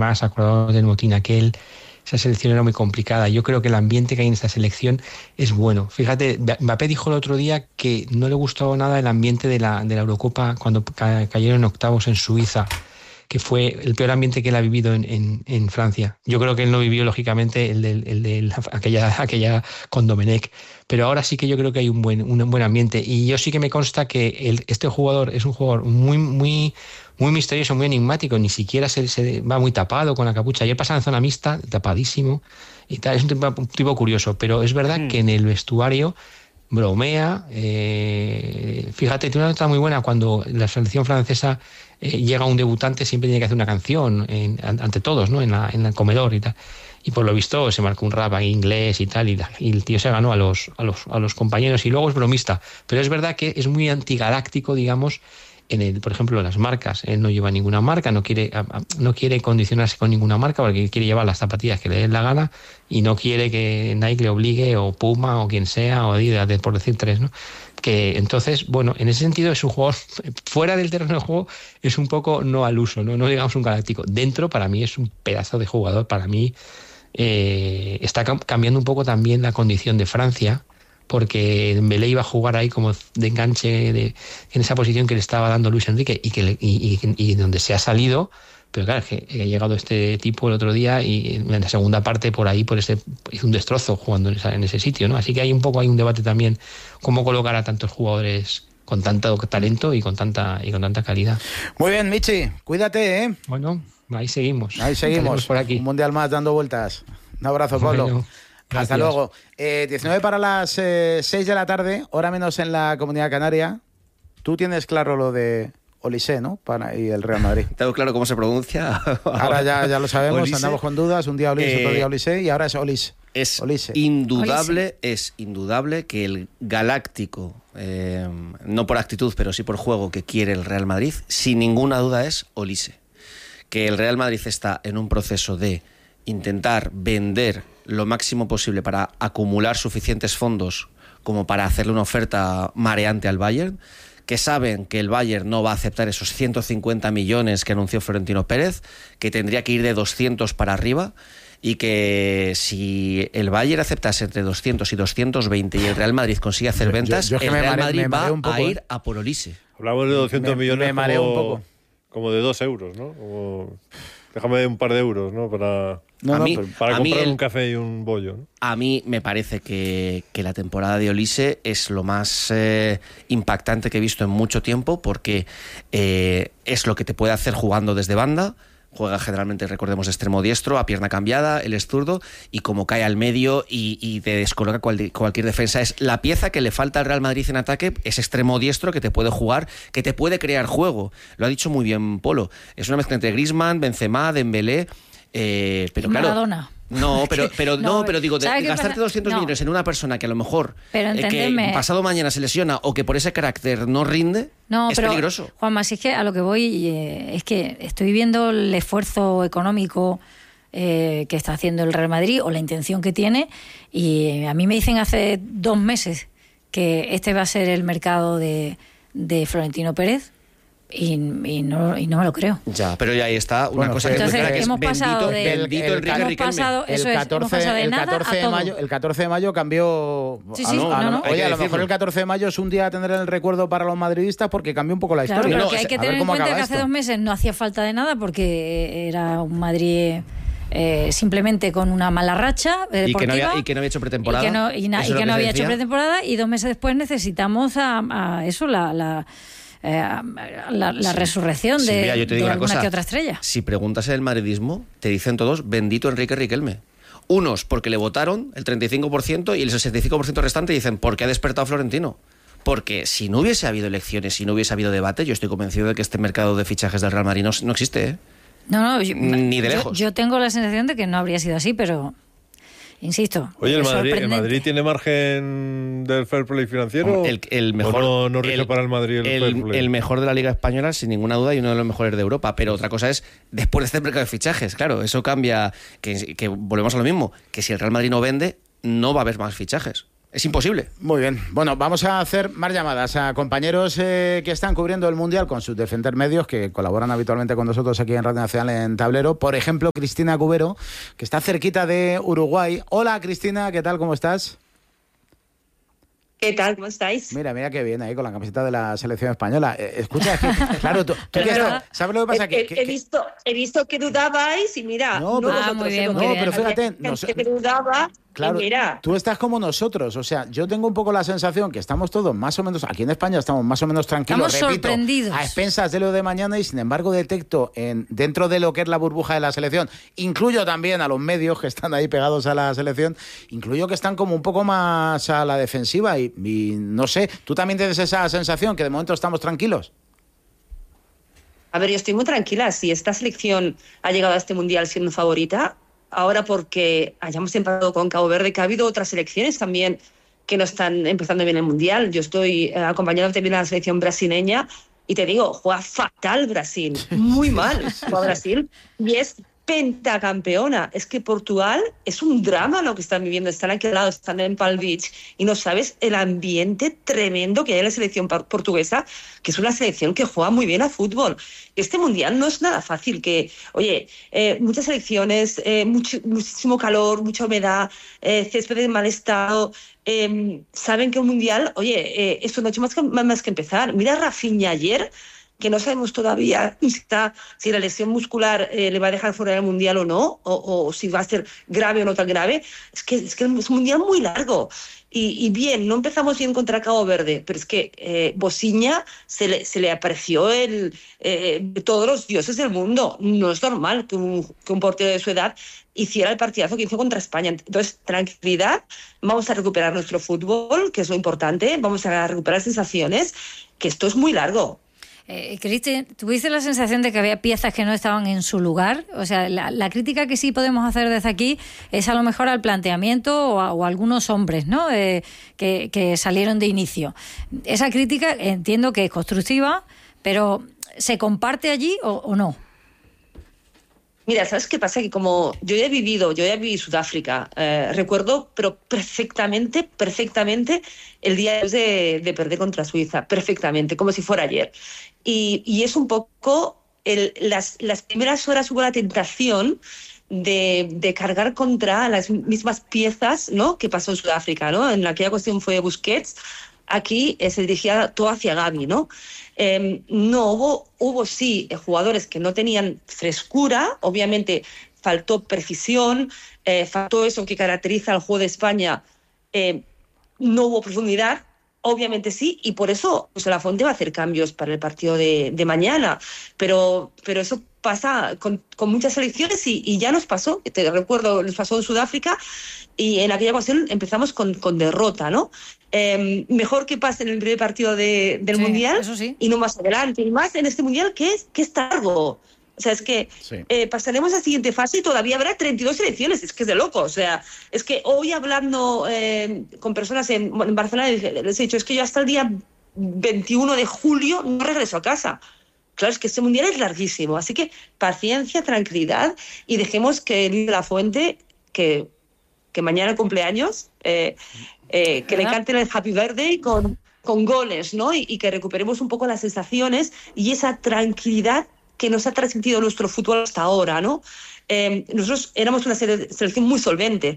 Además, acordados del motín aquel, esa selección era muy complicada. Yo creo que el ambiente que hay en esta selección es bueno. Fíjate, Mbappé dijo el otro día que no le gustó nada el ambiente de la Eurocopa cuando cayeron en octavos en Suiza, que fue el peor ambiente que él ha vivido en Francia. Yo creo que él no vivió, lógicamente, el de aquella con Domenech, pero ahora sí que yo creo que hay un buen ambiente. Y yo sí que me consta que este jugador es un jugador muy misterioso, muy enigmático, ni siquiera se va muy tapado con la capucha. Ayer pasaba en zona mixta, tapadísimo, y tal. Es un tipo curioso, pero es verdad que en el vestuario bromea. Fíjate, tiene una nota muy buena cuando la selección francesa llega un debutante, siempre tiene que hacer una canción ante todos, ¿no? En el comedor y tal. Y por lo visto se marcó un rap en inglés y tal, y el tío se ganó a los compañeros, y luego es bromista. Pero es verdad que es muy antigaláctico, digamos, por ejemplo, las marcas. Él no lleva ninguna marca, no quiere condicionarse con ninguna marca, porque quiere llevar las zapatillas que le den la gana, y no quiere que Nike le obligue, o Puma, o quien sea, o Adidas, por decir tres, ¿no? Que entonces, bueno, en ese sentido es un jugador fuera del terreno de juego, es un poco no al uso, no digamos un galáctico. Dentro, para mí, es un pedazo de jugador. Para mí está cambiando un poco también la condición de Francia, porque Dembélé iba a jugar ahí como de enganche en esa posición que le estaba dando Luis Enrique, y donde se ha salido. Pero claro, es que ha llegado este tipo el otro día, y en la segunda parte hizo un destrozo jugando en ese sitio, ¿no? Así que hay un debate también, cómo colocar a tantos jugadores con tanto talento y con tanta calidad. Muy bien, Michi, cuídate, ¿eh? Bueno, ahí seguimos por aquí. Un mundial más dando vueltas. Un abrazo, Pablo. Bueno, hasta luego. 19 para las 6 de la tarde, hora menos en la Comunidad Canaria. Tú tienes claro lo de Olise, ¿no? Y el Real Madrid. Tengo claro cómo se pronuncia. Ahora ya lo sabemos, Olise. Andamos con dudas. Un día Olise, otro día Olise, y ahora es Olise. Es indudable que el galáctico, no por actitud, pero sí por juego, que quiere el Real Madrid, sin ninguna duda es Olise. Que el Real Madrid está en un proceso de intentar vender lo máximo posible para acumular suficientes fondos como para hacerle una oferta mareante al Bayern, que saben que el Bayern no va a aceptar esos 150 millones que anunció Florentino Pérez, que tendría que ir de 200 para arriba, y que si el Bayern aceptase entre 200 y 220 y el Real Madrid consigue hacer ventas, el Real Madrid va a ir a por Olise. Hablamos de 200 millones me mareo un poco. Como de 2 euros, ¿no? Déjame un par de euros, ¿no? Para comprar un café y un bollo, ¿no? A mí me parece que la temporada de Olise es lo más impactante que he visto en mucho tiempo, porque es lo que te puede hacer jugando desde banda. Juega generalmente, recordemos, de extremo diestro, a pierna cambiada, él es zurdo, y como cae al medio y te descoloca cualquier defensa. Es la pieza que le falta al Real Madrid en ataque, es extremo diestro que te puede jugar, que te puede crear juego. Lo ha dicho muy bien Polo. Es una mezcla entre Griezmann, Benzema, Dembélé, pero claro... Maradona. No, pero digo, gastarte 200 millones en una persona que a lo mejor que pasado mañana se lesiona, o que por ese carácter no rinde, es peligroso. Juanma, si es que a lo que voy es que estoy viendo el esfuerzo económico que está haciendo el Real Madrid, o la intención que tiene, y a mí me dicen hace 2 meses que este va a ser el mercado de Florentino Pérez. Y no me lo creo. Ya, pero ya ahí está una cosa que entonces, que hemos pasado el 14 de mayo cambió. Sí, Oye, a lo mejor el 14 de mayo es un día a tener en el recuerdo para los madridistas, porque cambió un poco la historia. Pero que hay que tener en cuenta que hace 2 meses no hacía falta de nada, porque era un Madrid simplemente con una mala racha deportiva, y que no había hecho pretemporada, y que no había hecho pretemporada, y 2 meses después necesitamos a eso, la resurrección de alguna que otra estrella. Si preguntas en el madridismo, te dicen todos bendito Enrique Riquelme. Unos porque le votaron el 35%, y el 65% restante dicen porque ha despertado Florentino. Porque si no hubiese habido elecciones, si no hubiese habido debate, yo estoy convencido de que este mercado de fichajes del Real Madrid no existe, ¿eh? Ni de lejos. Yo tengo la sensación de que no habría sido así, pero insisto. Oye, ¿el Madrid tiene margen del fair play financiero? El mejor, ¿O no rige para el Madrid el fair play? El mejor de la Liga Española, sin ninguna duda, y uno de los mejores de Europa. Pero otra cosa es, después de este mercado de fichajes, claro, eso cambia, que volvemos a lo mismo, que si el Real Madrid no vende, no va a haber más fichajes. Es imposible. Muy bien. Bueno, vamos a hacer más llamadas a compañeros que están cubriendo el Mundial con sus Defender medios, que colaboran habitualmente con nosotros aquí en Radio Nacional en Tablero. Por ejemplo, Cristina Cubero, que está cerquita de Uruguay. Hola, Cristina, ¿qué tal? ¿Cómo estás? ¿Qué tal? ¿Cómo estáis? Mira qué bien ahí con la camiseta de la selección española. Escucha, claro, tú ¿sabes lo que pasa? He visto que dudabais y mira, muy bien. Pero fíjate, que dudaba. Claro, tú estás como nosotros, o sea, yo tengo un poco la sensación que estamos todos más o menos, aquí en España estamos más o menos tranquilos, estamos sorprendidos, a expensas de lo de mañana, y sin embargo detecto dentro de lo que es la burbuja de la selección, incluyo también a los medios que están ahí pegados a la selección, incluyo que están como un poco más a la defensiva y no sé, ¿tú también tienes esa sensación que de momento estamos tranquilos? A ver, yo estoy muy tranquila. Si esta selección ha llegado a este Mundial siendo favorita, ahora porque hayamos empatado con Cabo Verde, que ha habido otras selecciones también que no están empezando bien el Mundial. Yo estoy acompañando también a la selección brasileña y te digo, juega fatal Brasil, muy mal juega Brasil y es pentacampeona. Es que Portugal es un drama lo que están viviendo. Están aquí al lado, están en Palm Beach y no sabes el ambiente tremendo que hay en la selección portuguesa, que es una selección que juega muy bien a fútbol. Este Mundial no es nada fácil, muchas selecciones, muchísimo calor, mucha humedad, césped en mal estado, saben que un Mundial, esto no ha hecho más que empezar. Mira a Rafinha ayer, que no sabemos todavía si la lesión muscular le va a dejar fuera del Mundial o no, o si va a ser grave o no tan grave. Es que es un Mundial muy largo. Y bien, no empezamos bien contra Cabo Verde, pero es que Bosiña se le apareció todos los dioses del mundo. No es normal que un portero de su edad hiciera el partidazo que hizo contra España. Entonces, tranquilidad, vamos a recuperar nuestro fútbol, que es lo importante, vamos a recuperar sensaciones, que esto es muy largo. Cristian, ¿tuviste la sensación de que había piezas que no estaban en su lugar? O sea, la crítica que sí podemos hacer desde aquí es a lo mejor al planteamiento o a algunos hombres, ¿no? Que salieron de inicio. Esa crítica entiendo que es constructiva, pero ¿se comparte allí o no? Mira, ¿sabes qué pasa? Que como yo ya viví Sudáfrica, recuerdo pero perfectamente el día de perder contra Suiza, perfectamente, como si fuera ayer. Y es un poco, las primeras horas hubo la tentación de cargar contra las mismas piezas, ¿no?, que pasó en Sudáfrica, ¿no? En aquella cuestión fue Busquets, aquí se dirigía todo hacia Gavi, ¿no? No hubo sí jugadores que no tenían frescura, obviamente faltó precisión, faltó eso que caracteriza al juego de España, no hubo profundidad, obviamente sí, y por eso José Lafonte va a hacer cambios para el partido de mañana, pero eso pasa con muchas selecciones y ya nos pasó, te recuerdo, nos pasó en Sudáfrica y en aquella ocasión empezamos con derrota, ¿no? Mejor que pase en el primer partido del Mundial y no más adelante, y más en este Mundial que es largo. O sea, es que pasaremos a la siguiente fase y todavía habrá 32 selecciones. Es que es de loco. O sea, es que hoy hablando con personas en Barcelona les he dicho, es que yo hasta el día 21 de julio no regreso a casa. Claro, es que este Mundial es larguísimo. Así que paciencia, tranquilidad y dejemos que Luis de la Fuente, que mañana cumpleaños, que le canten el Happy Birthday con goles, ¿no? Y que recuperemos un poco las sensaciones y esa tranquilidad que nos ha transmitido nuestro fútbol hasta ahora, ¿no? Nosotros éramos una selección muy solvente,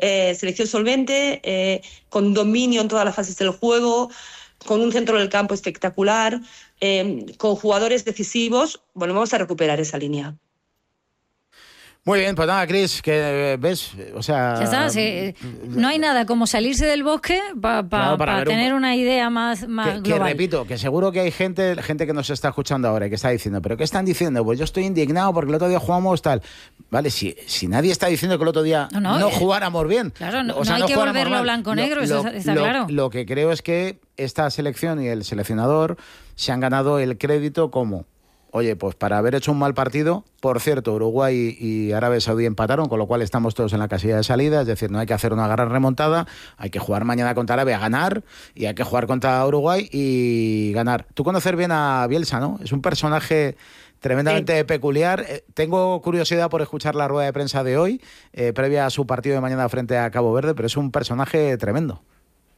con dominio en todas las fases del juego, con un centro del campo espectacular, con jugadores decisivos. Bueno, vamos a recuperar esa línea. Muy bien, pues nada, Cris, que ves, o sea... Ya está, sí. No hay nada como salirse del bosque para tener una idea más global. Que repito, que seguro que hay gente que nos está escuchando ahora y que está diciendo, ¿pero qué están diciendo? Pues yo estoy indignado porque el otro día jugamos tal. Vale, si nadie está diciendo que el otro día no jugáramos bien. Claro, no hay que volverlo blanco-negro, eso está claro. Lo que creo es que esta selección y el seleccionador se han ganado el crédito como... Oye, pues para haber hecho un mal partido, por cierto, Uruguay y Arabia Saudí empataron, con lo cual estamos todos en la casilla de salida, es decir, no hay que hacer una gran remontada, hay que jugar mañana contra Arabia, ganar, y hay que jugar contra Uruguay y ganar. Tú conoces bien a Bielsa, ¿no? Es un personaje tremendamente peculiar. Tengo curiosidad por escuchar la rueda de prensa de hoy, previa a su partido de mañana frente a Cabo Verde, pero es un personaje tremendo.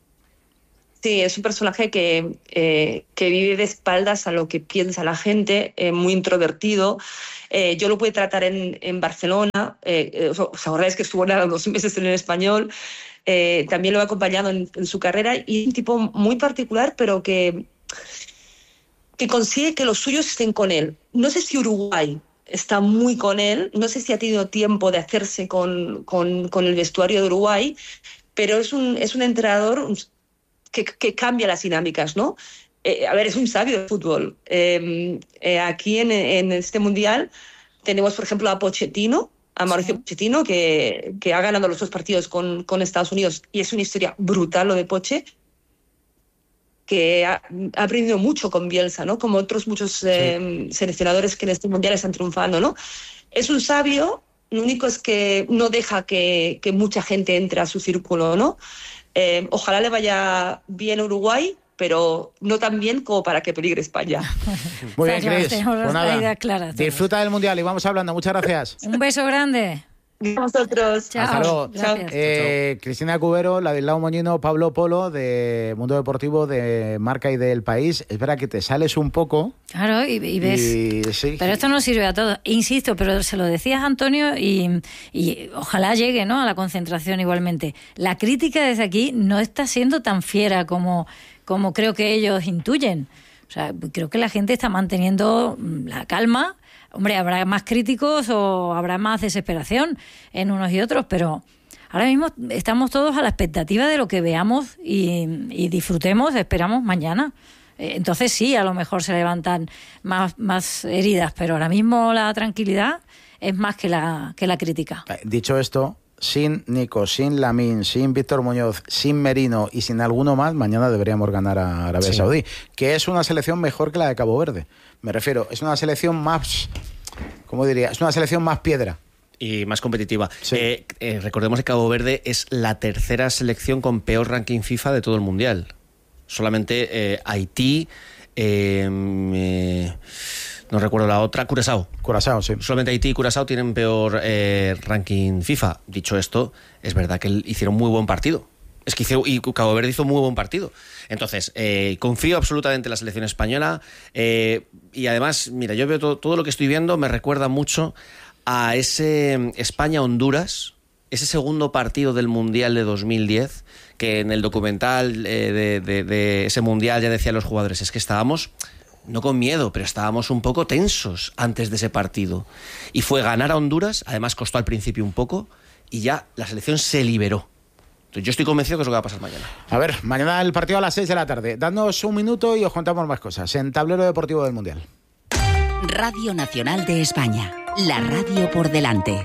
Sí, es un personaje que vive de espaldas a lo que piensa la gente, muy introvertido. Yo lo pude tratar en Barcelona. ¿Os acordáis que estuvo 2 meses en el Español? También lo he acompañado en su carrera, y es un tipo muy particular, pero que consigue que los suyos estén con él. No sé si Uruguay está muy con él, no sé si ha tenido tiempo de hacerse con el vestuario de Uruguay, pero es un entrenador que cambia las dinámicas, ¿no? A ver, es un sabio de fútbol. Aquí en este Mundial tenemos, por ejemplo, a Pochettino, a Mauricio Pochettino, que ha ganado los 2 partidos con Estados Unidos, y es una historia brutal lo de Poche, que ha aprendido mucho con Bielsa, ¿no? Como otros muchos seleccionadores que en este Mundial están triunfando, ¿no? Es un sabio, lo único es que no deja que mucha gente entre a su círculo, ¿no? Ojalá le vaya bien a Uruguay, pero no tan bien como para que peligre España. Muy bien, Cris. Pues nada, disfruta del Mundial y vamos hablando. Muchas gracias. Un beso grande. A vosotros. Chao. Hasta luego. Cristina Cubero, Ladislao Moñino, Pablo Polo, de Mundo Deportivo, de Marca y del País. Es verdad que te sales un poco. Claro, y ves. Sí. Pero esto no sirve a todos. Insisto, pero se lo decías, Antonio, y ojalá llegue, ¿no?, a la concentración igualmente. La crítica desde aquí no está siendo tan fiera como creo que ellos intuyen. O sea, creo que la gente está manteniendo la calma. Hombre, habrá más críticos o habrá más desesperación en unos y otros, pero ahora mismo estamos todos a la expectativa de lo que veamos y disfrutemos, esperamos mañana. Entonces sí, a lo mejor se levantan más heridas, pero ahora mismo la tranquilidad es más que la crítica. Dicho esto, sin Nico, sin Lamine, sin Víctor Muñoz, sin Merino y sin alguno más, mañana deberíamos ganar a Arabia Saudí, que es una selección mejor que la de Cabo Verde. Me refiero, es una selección más, ¿cómo diría? Es una selección más piedra. Y más competitiva. Sí. Recordemos que Cabo Verde es la 3ª selección con peor ranking FIFA de todo el Mundial. Solamente Haití, no recuerdo la otra, Curazao, sí. Solamente Haití y Curazao tienen peor ranking FIFA. Dicho esto, es verdad que hicieron muy buen partido. Y Cabo Verde hizo muy buen partido. Entonces, confío absolutamente en la selección española. Y además, mira, yo veo todo lo que estoy viendo me recuerda mucho a ese España-Honduras, ese segundo partido del Mundial de 2010, que en el documental de ese Mundial ya decían los jugadores, es que estábamos, no con miedo, pero estábamos un poco tensos antes de ese partido. Y fue ganar a Honduras, además costó al principio un poco, y ya la selección se liberó. Entonces, yo estoy convencido que eso va a pasar mañana. A ver, mañana el partido a las 6 de la tarde. Dadnos un minuto y os contamos más cosas en Tablero Deportivo del Mundial. Radio Nacional de España, la radio por delante.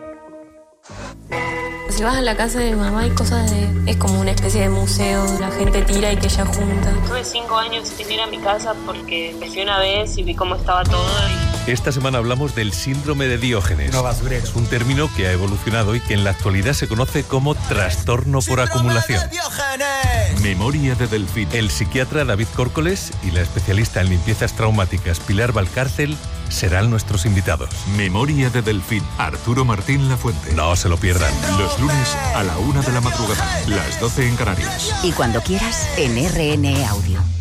Si vas a la casa de mamá hay cosas es como una especie de museo, la gente tira y que ella junta. Tuve 5 años sin ir a mi casa porque me fui una vez y vi cómo estaba todo. Esta semana hablamos del síndrome de Diógenes. No basurero. Es un término que ha evolucionado y que en la actualidad se conoce como trastorno por acumulación. Memoria de Delfín. El psiquiatra David Córcoles y la especialista en limpiezas traumáticas Pilar Valcárcel serán nuestros invitados. Memoria de Delfín. Arturo Martín Lafuente. No se lo pierdan. Los lunes a la 1 de la madrugada, las 12 en Canarias. Y cuando quieras, en RN Audio.